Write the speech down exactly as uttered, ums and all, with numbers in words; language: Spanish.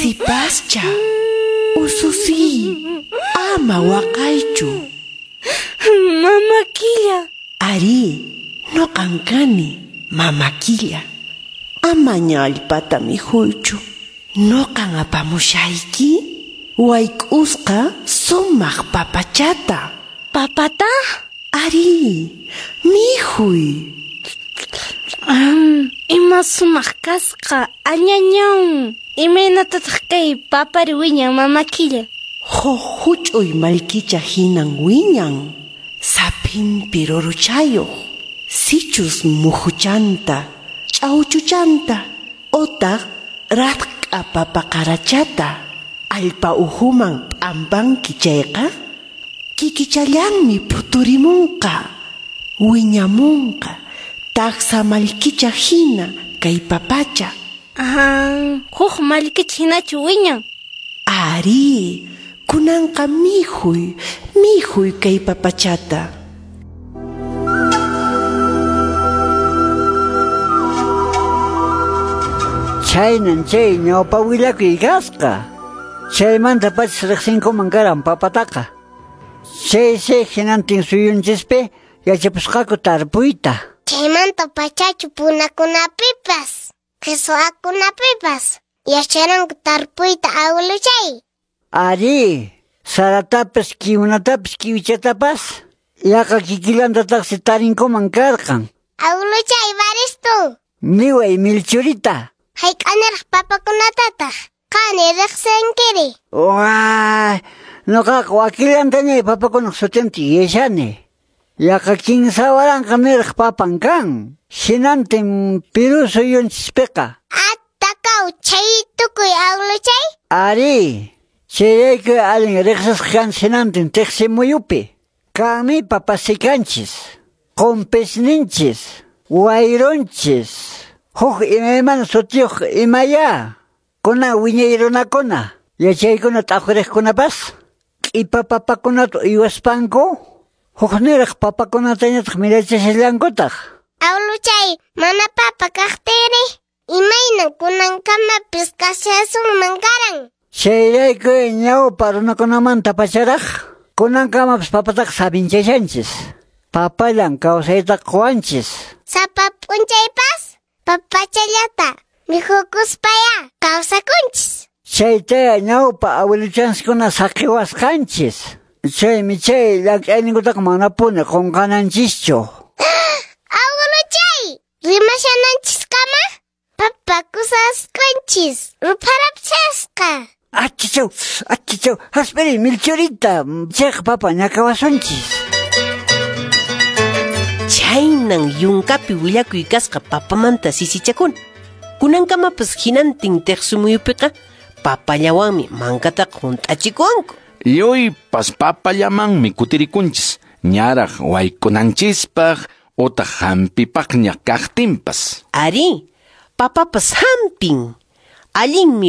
Sipascha, ususi, ama waqaychu. Mamakilla. Ari, no kankani, mamakilla. Amaña allpata mijuychu. No kan apamushayki, wayk'usqa sumaq papachata. Papata? Ari, mijuy. Um, ima sumaq kasqa, añañaw. Imaynatataq kay papari wiñan mamakilla. Ho huch'uy malkicha hinan wiñan. Sapinpi ruruchayuq. Sichus muhuchanta, ch'awchuchanta, otaq ratqa papaqarachata. Alpa uhuman p'ampanki chayqa, kikichallanmi puturimunqa, wiñamunqa, taqsa malkicha hina kay papacha. Ah, huk malkicha hinachu wiñan. Ari, kunanqa mijuy, mijuy kay papachata. Chaynan chay ñawpa willakuy kasqa. Chaymanta pachis riqsinkuman karan papataqa. Chay chay hinantin suyunchispi yachapusqaku tarpuyta. Chaymanta pachachu punakunapipas, qhichwaqkunapipas yacharanku tarpuyta awiluchay. Ari, saratapis kiwnatapis kiwichatapas yaqa kikilantataqsi tarinkuman karqan. Awiluchay baristu. Niway milchurita. Hayk'aniraq papakunatataq qani riqsinkiri. Uay, nuqaqa wakilantañay papakunaq sutinta yashani. Yaqa kinsawaranqa niraq papan kan. Hinantin Perú suyunchispiqa. Attakaw chay tukuy awiluchay. Ari, chayrayku allin riqsisqa kan hinantin tiqsimuyupi. Kanmi papasikanchis, qumpisninchis, wayrunchis, huk imaymana sutiyuq imaya. Kuna wiñay runakuna, yachaykuna t'aquriqkunapas, q'ipa papakunata uywaspanku, huk niraq papakunatañataq mirachashllankutaq. Awiluchay, mana papa kaqtiri, imayna kunankamapis kasyasunman karan. Chayrayku ñawpa runakunamanta pacharaq, kunankamapis papataqa sabinchashanchis. Papallan kawsayta quwanchis. Sapa p'unchaypas, papachallata, mihukuspaya, kawsakunchis. Chayta ñawpa awiluchanskuna saqiwasqanchis. Chaymi chay llak'ayninkutaqa mana puni qunqananchischu. Awiluchay, rimashananchiskama, papakusasqanchis, ruparapchasqa. Achichaw, achichaw, haspiri milchurita, chayqa papa ñakawasunchis. Chaynan yunkapi willakuy kasqa papamanta sisichakuna. Kunankamapas hinantin tiqsimuyupiqa papallawanmi mankataqa hunt'achikuwanku. Lluypas papallamanmi kutirikunchis. Ñaraq waykunanchispaq utaq hampipaqña kaqtinpas. Ari, papapas hampin. Allinmi